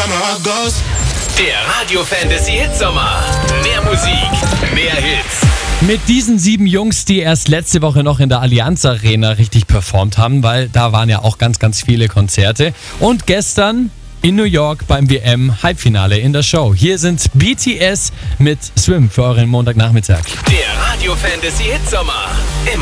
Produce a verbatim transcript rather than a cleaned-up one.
Der Radio Fantasy Hitsommer. Mehr Musik, mehr Hits. Mit diesen sieben Jungs, die erst letzte Woche noch in der Allianz Arena richtig performt haben, weil da waren ja auch ganz, ganz viele Konzerte. Und gestern in New York beim W M-Halbfinale in der Show. Hier sind B T S mit Swim für euren Montagnachmittag. Der Radio Fantasy Hitsommer. Immer